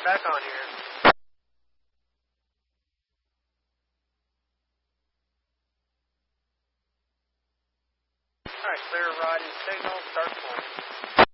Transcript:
back on here. Alright, clear riding signal, start flying.